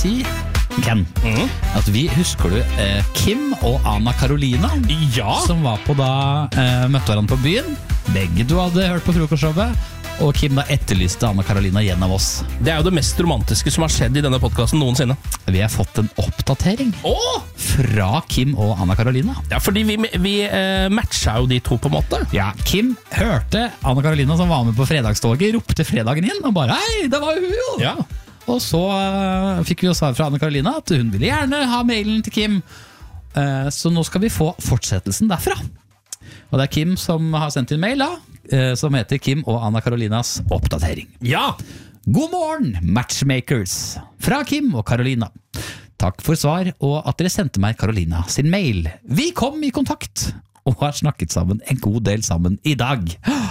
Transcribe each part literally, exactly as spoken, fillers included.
si, Ken, mm. at vi husker du eh, Kim og Anna Carolina, ja. som var på da eh, møtte hverandre på byen. Begge du hadde hørt på frokostshowet, og Kim da etterlyste Anna Carolina gjennom oss. Det er jo det mest romantiske som har skjedd i denne podcasten noensinne. Vi har fått en oppdatering oh! fra Kim og Anna Carolina. Ja, fordi vi, vi eh, matcha jo de to på en måte. Ja, Kim hørte Anna Carolina som var med på fredagstoget, ropte fredagen inn, og bare, hei, det var hun jo! Ja. Og så uh, fikk vi jo svar fra Anna Carolina at hun ville gjerne ha mailen til Kim. Uh, så nå skal vi få fortsettelsen derfra. Og det er Kim som har sendt inn mail da, uh, som heter Kim og Anna Carolinas oppdatering. Ja! God morgen, matchmakers! Fra Kim og Carolina. Takk for svar, og at dere sendte meg Carolina sin mail. Vi kom i kontakt, og har snakket sammen en god del sammen i dag.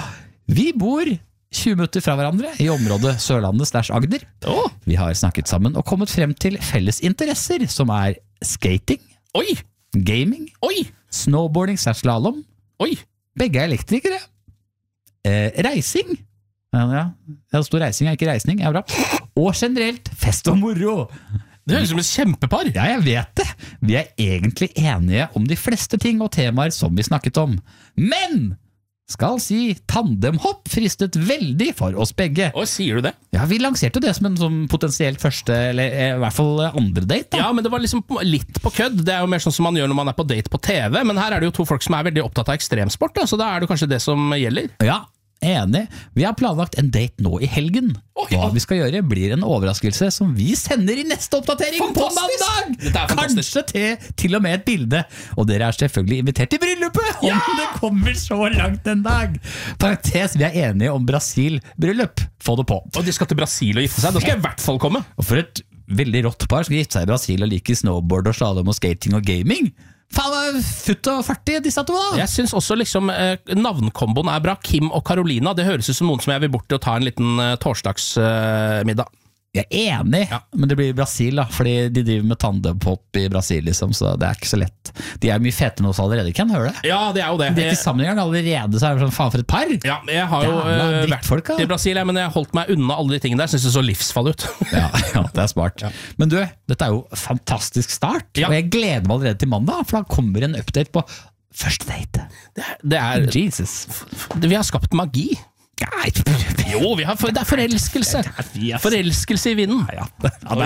Vi bor tjue minutter fra hverandre i området Sørlandet slash Agder. Oh. Vi har snakket sammen og kommet frem til felles interesser, som er skating, Oi. gaming, Oi. snowboarding slash slalom. Oi. Begge er elektrikere. Eh, reising. Ja, ja. Det står reising, er ikke reisning. Ja, bra. Og generelt fest og moro. Det høres ut som et kjempepar. Ja, jeg vet det. Vi er egentlig enige om de fleste ting og temaer som vi snakket om. Men skal si tandemhopp fristet veldig for oss begge. Å, sier du det? Ja, vi lanserte jo det som en som potensielt første, eller i hvert fall andre date da. Ja, men det var liksom litt på kødd. Det er jo mer sånn som man gjør når man er på date på T V, men her er det jo to folk som er veldig opptatt av ekstremsport, da, så da er det kanskje det som gjelder. Ja, enig. Vi har planlagt en date nå i helgen. Oh, ja. Hva vi skal gjøre blir en overraskelse som vi sender i neste oppdatering Fantastisk! på mandag! Dette er fantastisk. Kanskje til, til og med et bilde. Og dere er selvfølgelig invitert til bryllupet, Ja! om det kommer så langt en dag. Parentes, vi er enige om Brasil-bryllup. Få det på. Og de skal til Brasil og gifte seg, da skal jeg i hvert fall komme. Og for et veldig rått par skal gifte seg i Brasil og like snowboard og slalom og skating og gaming. Faen, futt og førti disse to da. Jeg synes også liksom eh, navnkomboen er bra. Kim og Carolina, det høres ut som noen som jeg vil bort til å ta en liten eh, torsdagsmiddag. Eh, Jeg er enig, Ja. men det blir Brasil da, fordi de driver med tandempop i Brasil liksom, så det er ikke så lett. De er mye fete med oss allerede, kan høre det. Ja, det er jo det. De er ikke sammen engang allerede, så er det sånn, faen for et par. Ja, jeg har jo Jævla eh, vært drittfolk, da. til Brasil, ja, men jeg holdt meg unna alle de tingene der. Synes det så livsfarlig ut. Ja, ja, det er smart. Men du, dette er jo fantastisk start, Ja. og jeg gleder meg allerede til mandag, for da kommer en update på første date. Det er, det er, Jesus. vi har skapt magi. Nei, Jo, vi har, det er forelskelse. Forelskelse i vinden. Ja, ja. Ja, det